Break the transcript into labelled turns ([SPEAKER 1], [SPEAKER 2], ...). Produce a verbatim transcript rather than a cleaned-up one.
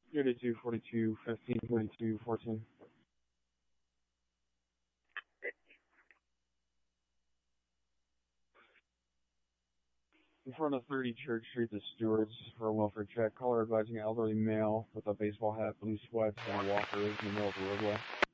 [SPEAKER 1] thirty-two, forty-two, fifteen, forty-two, fourteen. In front of thirty Church Street, the stewards for a welfare check. Caller advising an elderly male with a baseball hat, blue sweats, and a walker is in the middle of the roadway.